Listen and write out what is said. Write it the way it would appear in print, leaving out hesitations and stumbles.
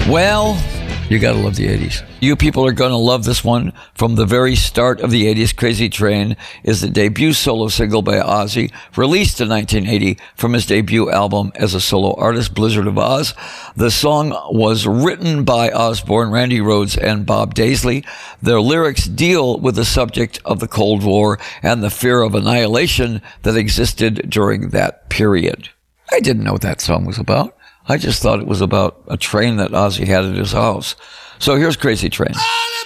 Well, you gotta love the 80s. You people are gonna love this one. From the very start of the 80s, Crazy Train is the debut solo single by Ozzy, released in 1980 from his debut album as a solo artist, Blizzard of Oz. The song was written by Osbourne, Randy Rhoads, and Bob Daisley. Their lyrics deal with the subject of the Cold War and the fear of annihilation that existed during that period. I didn't know what that song was about. I just thought it was about a train that Ozzy had at his house. So here's Crazy Train.